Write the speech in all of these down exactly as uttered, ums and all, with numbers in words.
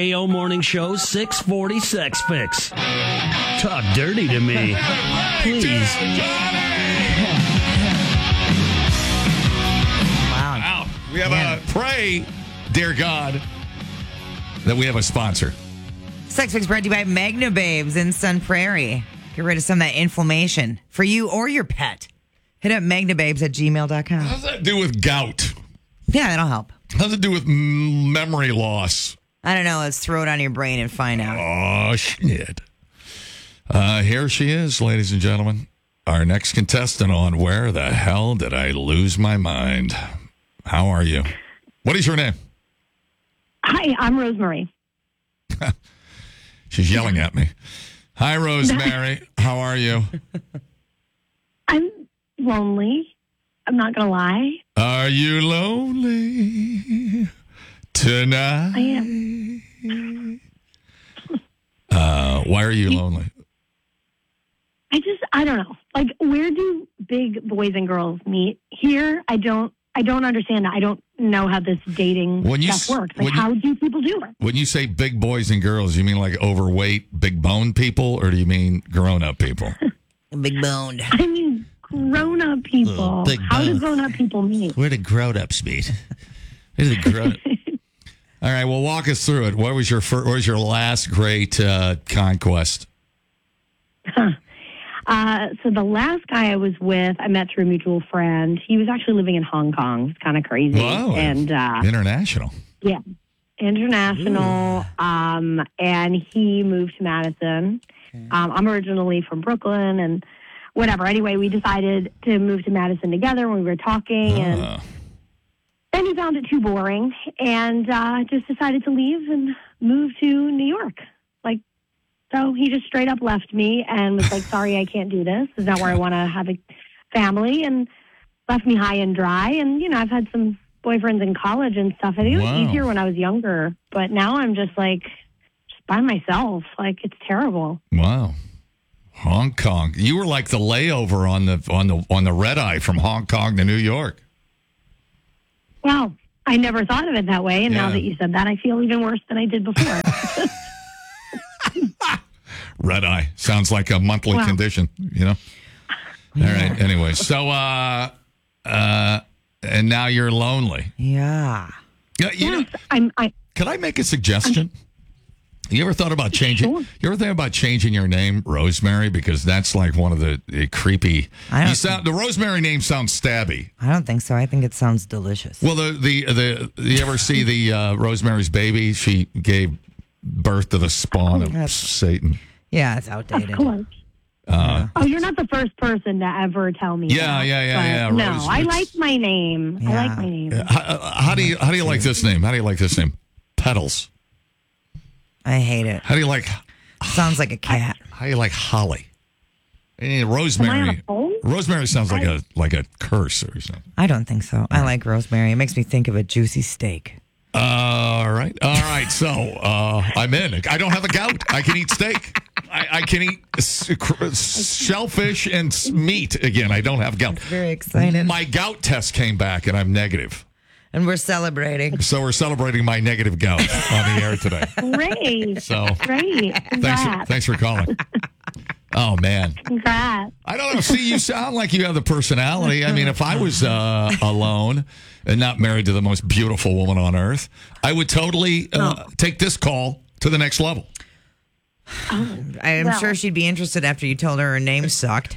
A O Morning Show six forty Sex Fix. Talk dirty to me, please. Wow. We have a pray, dear God, that we have a sponsor. Sex Fix brought to you by Magna Babes in Sun Prairie. Get rid of some of that inflammation for you or your pet. Hit up magnababes at gmail dot com. How does that do with gout? Yeah, that'll help. How does it do with m- memory loss? I don't know. Let's throw it on your brain and find out. Oh, shit. Uh, here she is, ladies and gentlemen. Our next contestant on Where the Hell Did I Lose My Mind? How are you? What is your name? Hi, I'm Rosemary. She's yelling at me. Hi, Rosemary. How are you? I'm lonely. I'm not going to lie. Are you lonely tonight? I am. Uh, why are you lonely? I just, I don't know. Like, where do big boys and girls meet? Here, I don't, I don't understand. I don't know how this dating When you stuff s- works. Like, when you- how do people do it? When you say big boys and girls, you mean like overweight, big boned people, or do you mean grown up people? Big boned. I mean, grown-up people. Oh, big How do both. grown-up people meet? Where did grown-ups meet? Where did the grown All right, well, walk us through it. What was your fir- what was your last great uh, conquest? Uh, so the last guy I was with, I met through a mutual friend. He was actually living in Hong Kong. It's kind of crazy. Wow, And, uh, international. yeah, international. Um, and he moved to Madison. Um, I'm originally from Brooklyn and whatever. Anyway, we decided to move to Madison together when we were talking. And Ah. then he found it too boring and uh, just decided to leave and move to New York. Like, so he just straight up left me and was like, sorry, I can't do this. This is not where I want to have a family, and left me high and dry. And, you know, I've had some boyfriends in college and stuff. I think it was Wow. easier when I was younger, but now I'm just like, just by myself. Like, it's terrible. Wow. Hong Kong. You were like the layover on the on the on the red eye from Hong Kong to New York. Wow. I never thought of it that way. And Yeah. now that you said that, I feel even worse than I did before. Red eye sounds like a monthly Wow. condition, you know. All right. Anyway, so uh, uh, and now you're lonely. Yeah. Yeah, you know, yes, I'm, I, could I make a suggestion? You ever thought about changing? Sure. You ever think about changing your name, Rosemary? Because that's like one of the uh, creepy. I don't You sound the Rosemary name sounds stabby. I don't think so. I think it sounds delicious. Well, the the the you ever see the uh, Rosemary's Baby? She gave birth to the spawn of Yes. Satan. Yeah, it's of outdated. course. Uh, Oh, you're not the first person to ever tell me Yeah, that. yeah, yeah, but yeah, No, Rose, I it's- like my name. I Yeah. like my name. how, uh, how do you how do you like this name? How do you like this name? Petals. I hate it. How do you like Sounds like a cat. how do you like Holly? Eh, Am I on Rosemary. a phone? Rosemary sounds like a like a curse or something. I don't think so. I like rosemary. It makes me think of a juicy steak. All right. All right. So uh, I'm in. I don't have a gout. I can eat steak. I, I can eat s- cr- shellfish and s- meat again. I don't have gout. Very excited. My gout test came back and I'm negative. And we're celebrating. So we're celebrating my negative gout on the air today. Great. So Great. thanks for, Congrats. thanks for calling. Oh, man. Congrats. I don't know. See, you sound like you have the personality. I mean, if I was uh, alone and not married to the most beautiful woman on earth, I would totally uh, take this call to the next level. I am Well. sure she'd be interested after you told her her name sucked.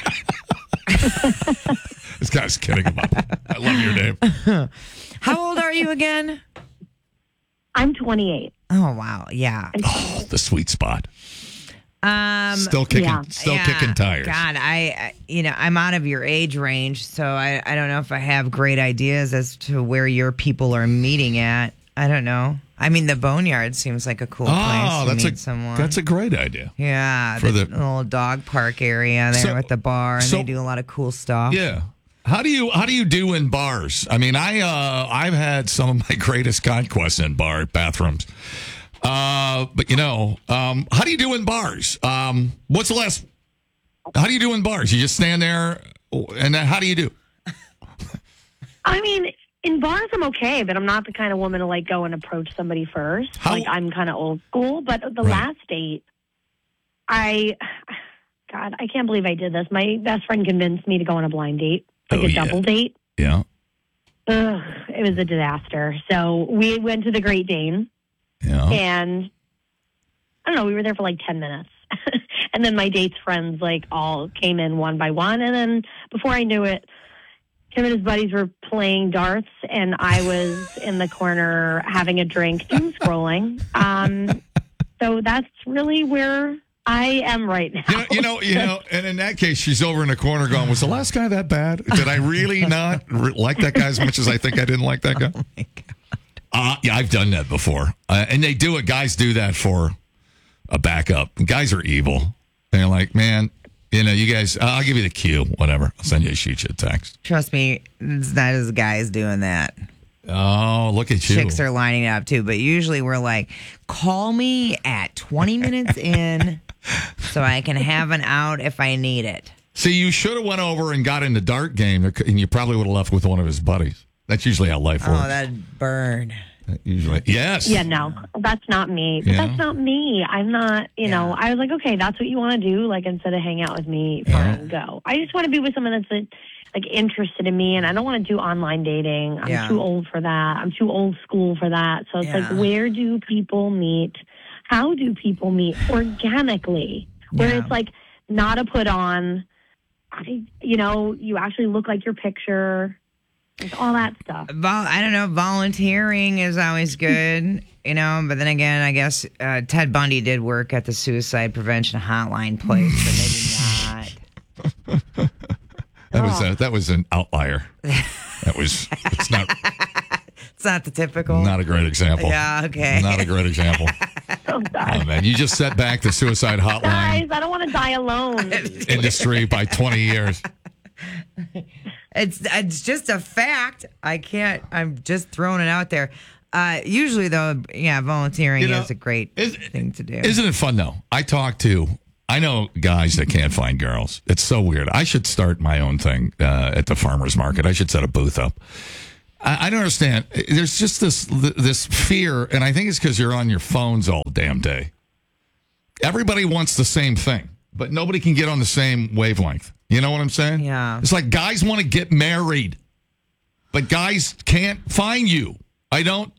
This guy's kidding about it. I love your name. How old are you again? I'm twenty-eight. Oh, wow. Yeah. Oh, the sweet spot. Um, Still kicking, yeah. still yeah, kicking tires. God, I, I, you know, I'm out of your age range, so I, I don't know if I have great ideas as to where your people are meeting at. I don't know. I mean, the Boneyard seems like a cool place Oh, to that's meet a someone. that's a great idea. yeah, for the, the- little dog park area there So- with the bar, and so- they do a lot of cool stuff. Yeah. How do you how do you do in bars? I mean, I uh, I've had some of my greatest conquests in bar bathrooms. Uh, but you know, um, how do you do in bars? Um, what's the last? How do you do in bars? You just stand there, and then how do you do? I mean, in bars, I'm okay, but I'm not the kind of woman to like go and approach somebody first. How- Like I'm kind of old school. But the Right. last date, I, God, I can't believe I did this. My best friend convinced me to go on a blind date, like Oh, a yeah. double date. Yeah. Ugh, it was a disaster. So we went to the Great Dane, Yeah. and I don't know, we were there for like ten minutes. And then my date's friends like all came in one by one. And then before I knew it, him and his buddies were playing darts, and I was in the corner having a drink, doom scrolling. Um, so that's really where I am right now. You know, you know, you know, and in that case, she's over in the corner going, was the last guy that bad? Did I really not re- like that guy as much as I think I didn't like that guy? Oh my God. Uh, yeah, I've done that before. Uh, and they do it. Guys do that for a backup. Guys are evil. They're like, man, you know, you guys, I'll give you the cue, whatever. I'll send you a shoot you a text. Trust me, it's not as guys doing that. Oh, look at you. Chicks are lining up too, but usually we're like, call me at twenty minutes in so I can have an out if I need it. See, you should have went over and got in the dart game, and you probably would have left with one of his buddies. That's usually how life works. Oh, that'd burn. Usually, yes. Yeah, no, that's not me. But Yeah. that's not me. I'm not, you know, Yeah. I was like, okay, that's what you want to do. Like, instead of hang out with me, Yeah. fine, go. I just want to be with someone that's like interested in me, and I don't want to do online dating. I'm Yeah. too old for that. I'm too old school for that. So it's Yeah. like, where do people meet? How do people meet organically? Where Yeah. it's like not a put on. I, you know, you actually look like your picture. Like all that stuff. Vol- I don't know. Volunteering is always good, you know. But then again, I guess uh, Ted Bundy did work at the suicide prevention hotline place, so maybe not. That was a, that was an outlier. That was it's not It's not the typical. not a great example. Yeah. Okay. Not a great example. Oh, God. Oh man, you just set back the suicide Guys, hotline I don't want to die alone. industry by twenty years. It's it's just a fact. I can't. I'm just throwing it out there. Uh, usually, though, yeah, volunteering You know, is a great is- thing to do. Isn't it fun though? I talk to I know guys that can't find girls. It's so weird. I should start my own thing uh, at the farmers market. I should set a booth up. I, I don't understand. There's just this this fear, and I think it's because you're on your phones all damn day. Everybody wants the same thing, but nobody can get on the same wavelength. You know what I'm saying? Yeah. It's like guys want to get married, but guys can't find you. I don't.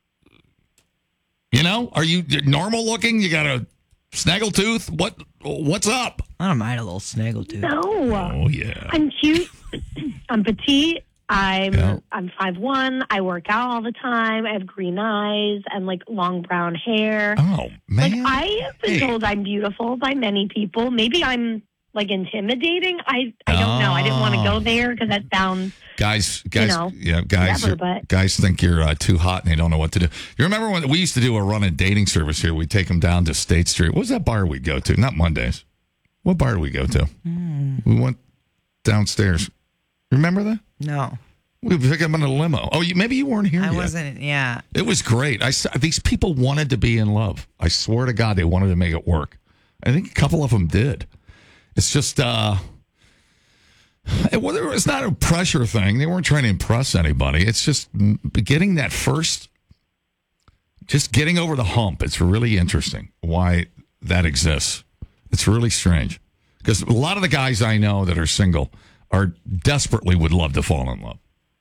You know, are you you're normal looking? You got a snaggletooth? What? What's up? I don't mind a little snaggle too. No. Oh yeah. I'm cute. I'm petite. I'm Yeah. I'm five one. I work out all the time. I have green eyes and like long brown hair. Oh Like man. I have been Hey. told I'm beautiful by many people. Maybe I'm like intimidating. I I don't know. I didn't want to Oh. go there because that sounds Guys, guys, know, yeah, guys, whatever, are- but- guys think you're uh, too hot and they don't know what to do. You remember when we used to do a run a dating service here? We'd take them down to State Street. What was that bar we'd go to? Not Mondays. What bar did we go to? We went downstairs. Remember that? No, We picked them in a limo. Oh, you, maybe you weren't here I yet. wasn't. Yeah. It was great. I s- these people wanted to be in love. I swear to God, they wanted to make it work. I think a couple of them did. It's just, uh, it, well, it's not a pressure thing. They weren't trying to impress anybody. It's just mm, getting that first, just getting over the hump. It's really interesting why that exists. It's really strange because a lot of the guys I know that are single are desperately would love to fall in love.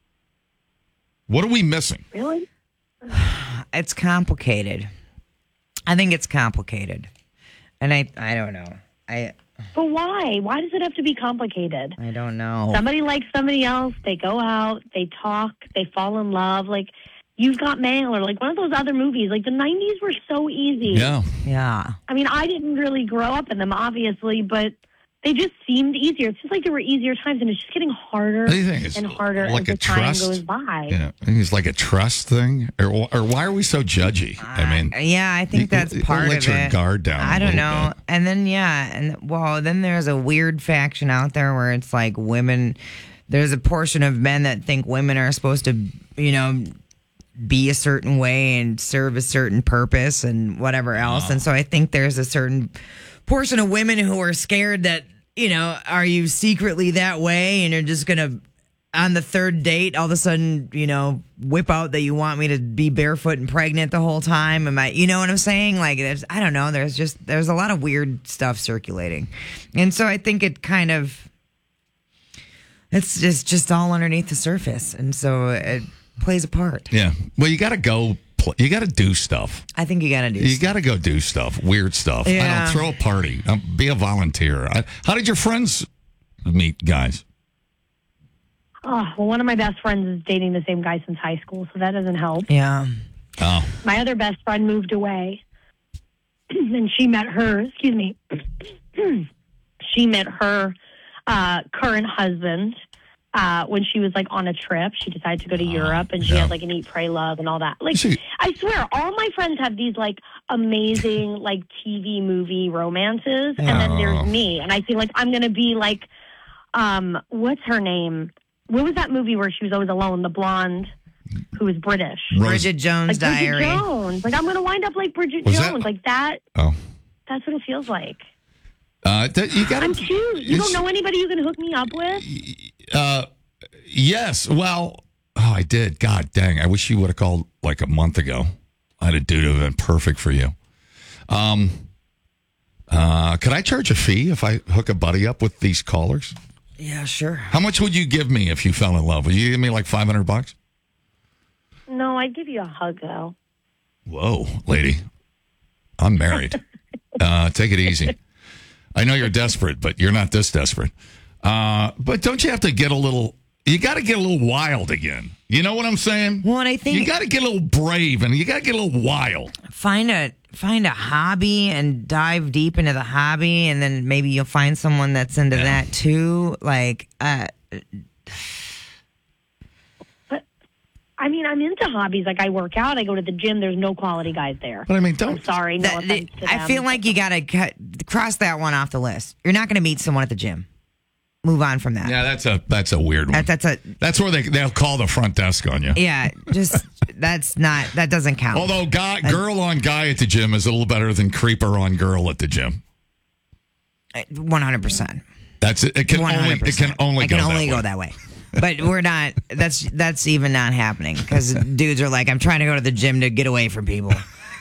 What are we missing? really. It's complicated. I think it's complicated, and I I don't know. I But why? Why does it have to be complicated? I don't know. Somebody likes somebody else. They go out. They talk. They fall in love. Like You've Got Mail or like one of those other movies. Like the nineties were so easy. Yeah. Yeah. I mean, I didn't really grow up in them, obviously, but they just seemed easier. It's just like there were easier times, and it's just getting harder What do you think? It's and harder like as a the time trust? goes by. Yeah, I think it's like a trust thing, or or why are we so judgy? I mean, Uh, yeah, I you- think that's you part let of your it. guard down. I a don't little know. bit. And then yeah, and well, then there's a weird faction out there where it's like women. There's a portion of men that think women are supposed to, you know, be a certain way and serve a certain purpose and whatever else. And so I think there's a certain portion of women who are scared that, you know, are you secretly that way and you're just gonna on the third date, all of a sudden, you know, whip out that you want me to be barefoot and pregnant the whole time. Am I, you know what I'm saying? Like, there's, I don't know. There's just, there's a lot of weird stuff circulating. And so I think it kind of, it's just, just all underneath the surface. And so it plays a part. Yeah. Well, you got to go, pl- you got to do stuff. I think you got to do You stuff. got to go do stuff, weird stuff. I Yeah. don't throw a party. Um, be a volunteer. I, how did your friends meet, guys? Oh, well, one of my best friends is dating the same guy since high school, so that doesn't help. Yeah. Oh, My other best friend moved away, and she met her, excuse me, she met her uh, current husband uh, when she was, like, on a trip. She decided to go to Europe, and she yeah. had, like, an Eat, Pray, Love and all that. Like, See- I swear, all my friends have these, like, amazing, like, T V movie romances, and then Oh. there's me, and I feel like I'm going to be, like, um, what's her name? What was that movie where she was always alone, the blonde who was British? Rose- Bridget Jones' Like Bridget Diary. Jones. Like I'm gonna wind up like Bridget Was that- Jones. Like that. oh. That's what it feels like. Uh, th- you got I'm cute. You it's- don't know anybody you can hook me up with? Uh, yes. Well, oh, I did. God dang. I wish you would have called like a month ago. I had a dude who would have been perfect for you. Um, uh, could I charge a fee if I hook a buddy up with these callers? Yeah, sure. How much would you give me if you fell in love? Would you give me like five hundred bucks? No, I'd give you a hug though. Whoa, lady. I'm married. uh, take it easy. I know you're desperate, but you're not this desperate. Uh, but don't you have to get a little, you got to get a little wild again. You know what I'm saying? Well, and I think You got to get a little brave and you got to get a little wild. find a find a hobby and dive deep into the hobby, and then maybe you'll find someone that's into Yeah. that too. Like, uh, But I mean, I'm into hobbies. Like I work out. I go to the gym. There's no quality guys there. But I mean, I'm don't. sorry. No that, offense to I them. feel like you gotta cut, cross that one off the list. You're not gonna meet someone at the gym. Move on from that. Yeah, that's a that's a weird one. That, that's a That's where they they'll call the front desk on you. yeah. Just that's not that doesn't count. Although guy girl on guy at the gym is a little better than creeper on girl at the gym. One hundred percent. That's it. It can One only hundred it can percent. only I go can that only way. go that way. But we're not. That's that's even not happening because dudes are like, I'm trying to go to the gym to get away from people.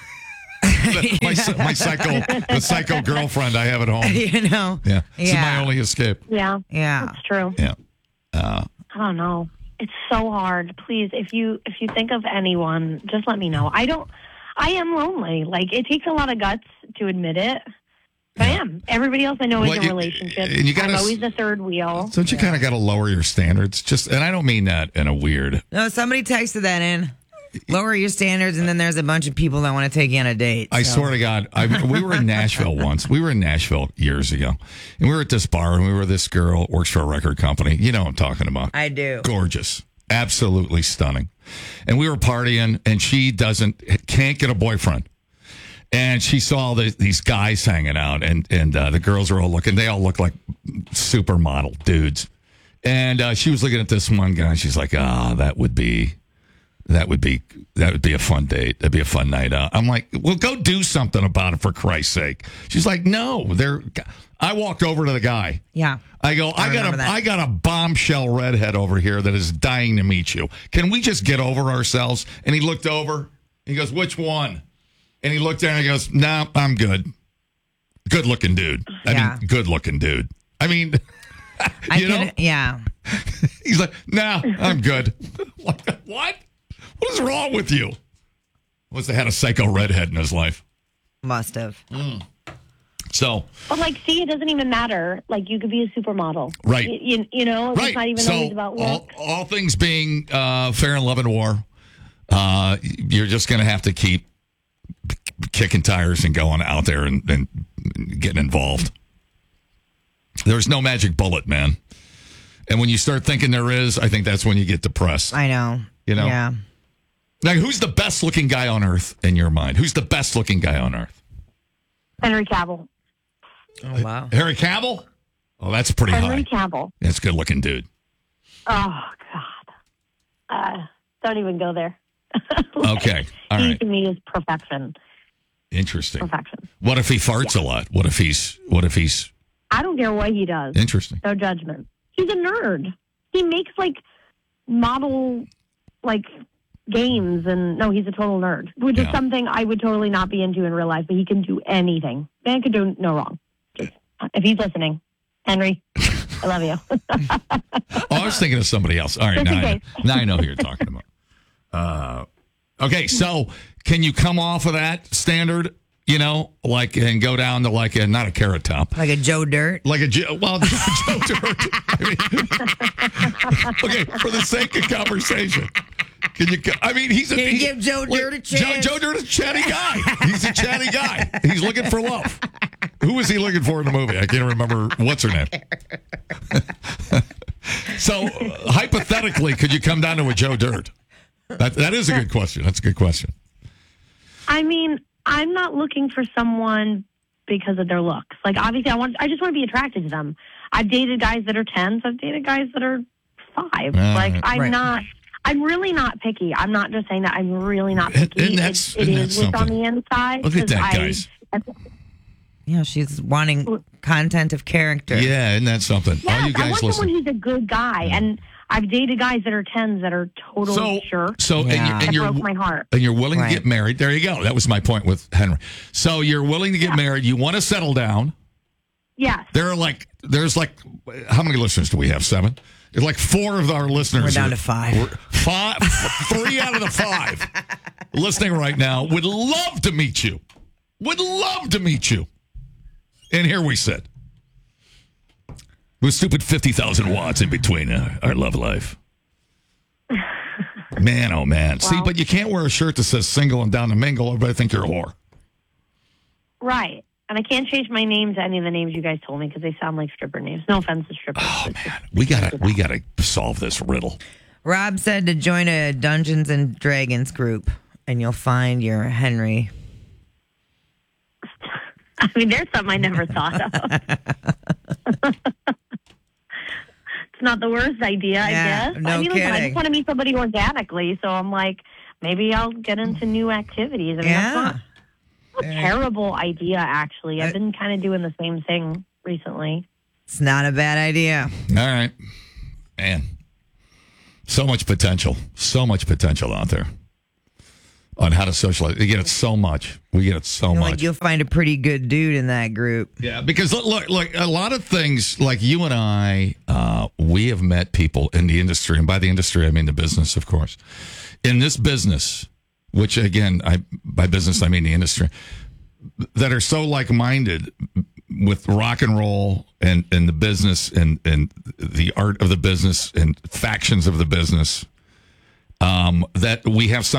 my, my psycho the psycho girlfriend I have at home. You know. Yeah, this Yeah. is my only escape. Yeah. Yeah. That's true. Yeah. Uh, I don't know. It's so hard. Please, if you if you think of anyone, just let me know. I don't. I am lonely. Like it takes a lot of guts to admit it. But I am. Everybody else I know is Well, in you- relationships. and you gotta I'm s- always the third wheel. don't you kind of got to lower your standards? Just, and I don't mean that in a weird. No, somebody texted that in. Lower your standards, and then there's a bunch of people that want to take you on a date. I so. swear to God, I, we were in Nashville once. We were in Nashville years ago, and we were at this bar, and we were this girl works for a record company. You know what I'm talking about. I do. Gorgeous, absolutely stunning. And we were partying, and she doesn't can't get a boyfriend. And she saw the, these guys hanging out, and and uh, the girls are all looking. They all look like supermodel dudes. And uh, she was looking at this one guy. She's like, "Ah, that would be, that would be, that would be a fun date. That'd be a fun night out." I'm like, "Well, go do something about it for Christ's sake." She's like, "No, they're." I walked over to the guy. Yeah. I go, I, I got remember a, that. I got a bombshell redhead over here that is dying to meet you. Can we just get over ourselves? And he looked over. He goes, "Which one?" And he looked down and he goes, "No, I'm good." Good looking dude. I Yeah. mean, good looking dude. I mean, I you can, know, yeah. he's like, "No, I'm good." Like, what? What is wrong with you? Must have had a psycho redhead in his life. Must have. So, But like, see, it doesn't even matter. Like, you could be a supermodel, Right. Y- You, you know, it's right. not even so, always about all, looks. all things being uh, fair in love and war, uh, you're just going to have to keep kicking tires and going out there and, and getting involved. There's no magic bullet, man. And when you start thinking there is, I think that's when you get depressed. I know. You know? Yeah. Now, who's the best looking guy on earth in your mind? Who's the best looking guy on earth? Henry Cavill. Oh wow. Harry Cavill? Oh, that's pretty Henry high. Cavill. That's a good looking dude. Oh God. Uh, don't even go there. Okay. All he right. to me is perfection. Interesting. Perfection. What if he farts a lot? What if he's, what if he's I don't care what he does. interesting? No judgment. He's a nerd. He makes like model like games, and no, he's a total nerd, which Yeah. is something I would totally not be into in real life. But he can do anything. Man could do no wrong. Just, if he's listening, Henry, I love you. Oh, I was thinking of somebody else. All right, Just now in I, know, case. now I know who you're talking about. Uh, okay, so can you come off of that standard, you know, like, and go down to like a, not a carrot top, Like a Joe Dirt. like a, Joe- well, Joe Dirt. I mean, okay, for the sake of conversation. Can you? I mean, he's a. Can you he- give Joe like, Dirt a Joe, chance? Joe Dirt is a chatty guy. He's a chatty guy. He's looking for love. Who was he looking for in the movie? I can't remember. What's her name? So, uh, hypothetically, could you come down to a Joe Dirt? That that is a good question. That's a good question. I mean, I'm not looking for someone because of their looks. Like, obviously, I want. I just want to be attracted to them. I've dated guys that are tens. I've dated guys that are five. Uh, like, I'm right. not. I'm really not picky. I'm not just saying that. I'm really not And- picky. and that's- it, it and is that's what's on something. the inside. Look at 'cause that, I- guys. You know, she's wanting content of character. Yeah, isn't that something? Yes, All you I guys want listen. someone who's a good guy, and I've dated guys that are tens that are total So, jerks. so, and, Yeah. you're, and that you're broke my heart. and you're willing Right. to get married. There you go. That was my point with Henry. So you're willing to get married. You want to settle down. Yes. There are like, there's like, how many listeners do we have? Seven? There's like four of our listeners. We're down are- to five. we're- Five, three out of the five listening right now would love to meet you. Would love to meet you. And here we sit with stupid fifty thousand watts in between uh, our love life. Man, oh man. See, Well- but you can't wear a shirt that says single and down to mingle. Everybody think you're a whore. Right. And I can't change my name to any of the names you guys told me because they sound like stripper names. No offense to strippers. Oh It's just- man, we gotta we gotta solve this riddle. Rob said to join a Dungeons and Dragons group, and you'll find your Henry. I mean, there's something I never thought of. It's not the worst idea, I Yeah, guess. no I mean, listen, I kidding. just want to meet somebody organically, so I'm like, maybe I'll get into new activities. I mean, that's not Yeah, a terrible idea, actually. I've Uh, been kind of doing the same thing recently. it's not a bad idea. All right. Man. So much potential. So much potential out there on how to socialize. We get it so much. We get it so Like much. you'll find a pretty good dude in that group. Yeah, because look, look, look, a lot of things, like you and I, uh, we have met people in the industry, and by the industry, I mean the business, of course. In this business, which again, I by business, I mean the industry, that are so like-minded with rock and roll and, and the business and, and the art of the business and factions of the business, um, that we have some